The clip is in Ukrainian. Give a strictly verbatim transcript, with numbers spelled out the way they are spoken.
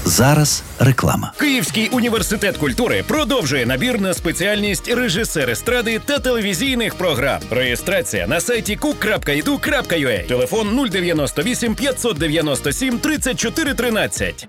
Зараз реклама. Київський університет культури продовжує набір на спеціальність режисер естради та телевізійних програм. Реєстрація на сайті кук крапка і ду крапка ю а. Телефон нуль дев'яносто вісім п'ятсот дев'яносто сім тридцять чотири тринадцять.